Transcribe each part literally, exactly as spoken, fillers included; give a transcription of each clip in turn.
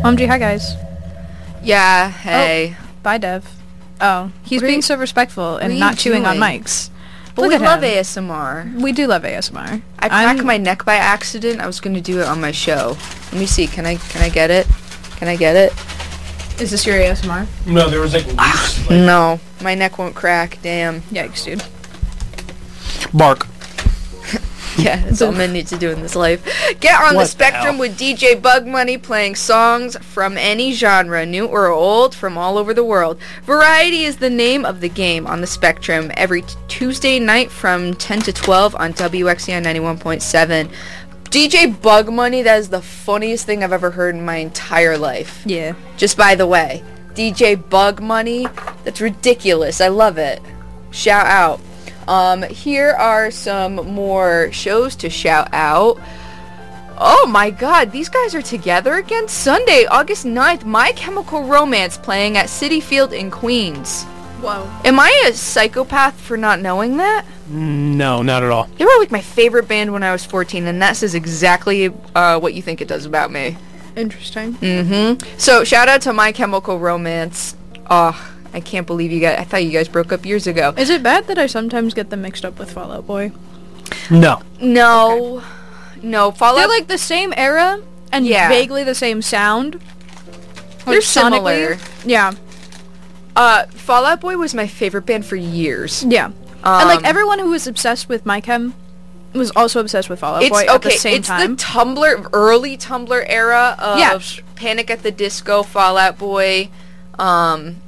O M G, hi guys. Yeah, hey. Oh, bye, Dev. Oh, he's What are being you- so respectful what and are you not chewing on doing? mics. But Look we at love him. A S M R. We do love A S M R. I I'm- cracked my neck by accident. I was gonna do it on my show. Let me see. Can I can I get it? Can I get it? Is this your A S M R? No, there was like loose. Like, No, my neck won't crack. Damn. Yikes, dude. Mark. Yeah, that's all men need to do in this life. Get on What the the spectrum hell? with D J Bug Money, playing songs from any genre, new or old, from all over the world. Variety is the name of the game on the spectrum. Every t- Tuesday night from ten to twelve on W X C I ninety-one point seven. D J Bug Money, that is the funniest thing I've ever heard in my entire life. Yeah. Just by the way, D J Bug Money, that's ridiculous. I love it. Shout out. Um, here are some more shows to shout out. Oh my god, these guys are together again? Sunday, August ninth, My Chemical Romance playing at City Field in Queens. Whoa. Am I a psychopath for not knowing that? No, not at all. They were like my favorite band when I was fourteen, and that says exactly uh, what you think it does about me. Interesting. Mm-hmm. So, shout out to My Chemical Romance. Oh, I can't believe you guys, I thought you guys broke up years ago. Is it bad that I sometimes get them mixed up with Fall Out Boy? No. No. No, Fall They're Out like the same era and Yeah. vaguely the same sound. They're Like, similar. sonically. Yeah. Uh, Fall Out Boy was my favorite band for years. Yeah. Um, and like everyone who was obsessed with My Chem was also obsessed with Fall Out it's Boy okay. at the same it's time. the Tumblr, early Tumblr era of Yeah. Panic at the Disco, Fall Out Boy. Um,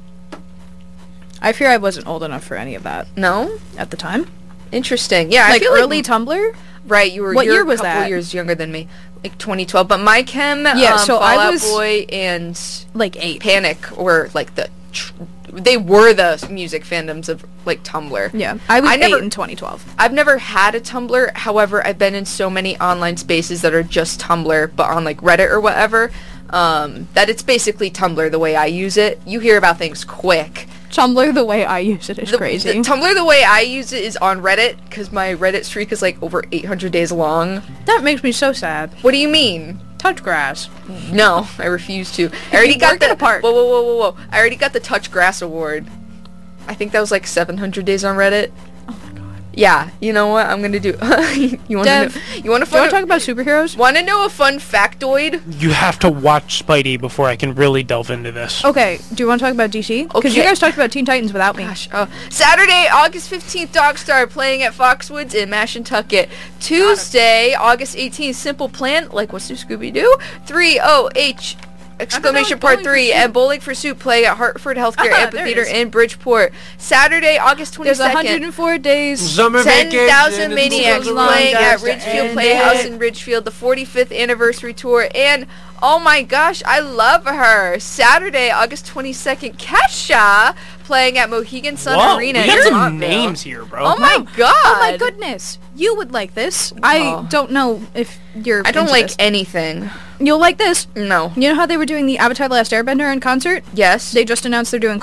I fear I wasn't old enough for any of that no, at the time. interesting. Yeah, I Like feel early like, Tumblr? right. You were What you're year a was couple that? years younger than me, like twenty twelve. But My Chem, Yeah, um, so Fall I Out was- Boy, and Like eight. Panic were like the. Tr- they were the music fandoms of like Tumblr. Yeah. I was I never- eight in twenty twelve. I've never had a Tumblr. However, I've been in so many online spaces that are just Tumblr, but on like Reddit or whatever, um, that it's basically Tumblr the way I use it. You hear about things quick. Tumblr, the way I use it, is The, crazy. the Tumblr the way I use it is on Reddit, because my Reddit streak is like over eight hundred days long. That makes me so sad. What do you mean? Touch grass. No, I refuse to. I already You got worked in the a park. Whoa, whoa, whoa, whoa, whoa! I already got the Touch Grass award. I think that was like seven hundred days on Reddit. Oh my god. Yeah, you know what? I'm gonna do. you want to Dev, know? You want to Do you want to talk about superheroes? Want to know a fun factoid? You have to watch Spidey before I can really delve into this. Okay, do you want to talk about D C? Because you Okay. guys talked about Teen Titans without me. Gosh, oh. Saturday, August fifteenth, Dogstar playing at Foxwoods in Mashantucket. Tuesday, August eighteenth, Simple Plan, like what's new Scooby-Doo? three O H exclamation it's part Bowling for three, Soup. and Bowling for Soup playing at Hartford Healthcare Ah, there it Amphitheater is. in Bridgeport. Saturday, August There's twenty-second. one hundred four days. Summer ten vacation, thousand and Maniacs school's playing long at just to Ridgefield end Playhouse it. in Ridgefield, the forty-fifth anniversary tour, and oh my gosh, I love her. Saturday, August twenty-second, Kesha playing at Mohegan Sun Whoa, Arena we in got some Montville. names here, bro. Oh my Wow. god. Oh my goodness. You would like this. I Oh. don't know if you're I don't into like this. anything. You'll like this. No. You know how they were doing the Avatar The Last Airbender in concert? Yes. They just announced they're doing